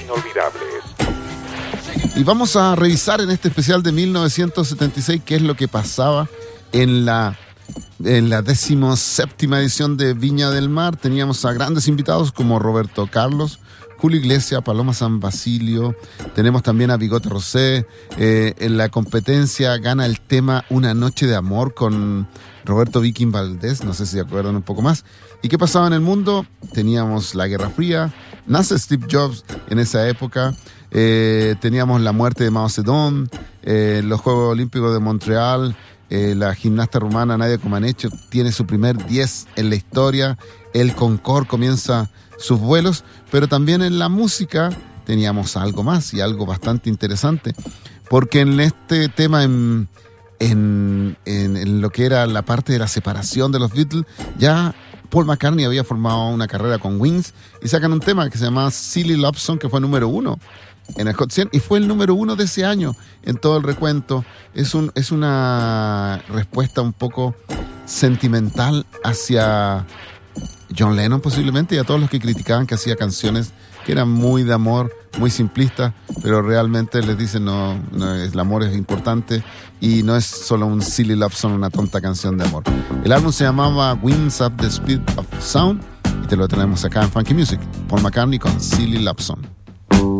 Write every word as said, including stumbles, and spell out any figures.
inolvidables. Y vamos a revisar en este especial de mil novecientos setenta y seis qué es lo que pasaba en la, en la decimoséptima edición de Viña del Mar. Teníamos a grandes invitados como Roberto Carlos, Julio Iglesias, Paloma San Basilio. Tenemos también a Bigote Rosé. Eh, en la competencia gana el tema Una Noche de Amor con Roberto Viking Valdés. No sé si se acuerdan un poco más. ¿Y qué pasaba en el mundo? Teníamos la Guerra Fría. Nace Steve Jobs en esa época. Eh, teníamos la muerte de Mao Zedong, eh, los Juegos Olímpicos de Montreal, eh, la gimnasta rumana Nadia Comaneci tiene su primer diez en la historia, el Concorde comienza sus vuelos, pero también en la música teníamos algo más y algo bastante interesante, porque en este tema, en, en, en, en lo que era la parte de la separación de los Beatles, ya Paul McCartney había formado una carrera con Wings y sacan un tema que se llama Silly Love Song, que fue número uno en el Hot cien y fue el número uno de ese año en todo el recuento. Es, un, es una respuesta un poco sentimental hacia John Lennon posiblemente y a todos los que criticaban que hacía canciones que eran muy de amor, muy simplistas, pero realmente les dicen no, no, el amor es importante y no es solo un silly love song, una tonta canción de amor. El álbum se llamaba Winds Up the Speed of Sound y te lo tenemos acá en Funky Music. Paul McCartney con Silly Love Song.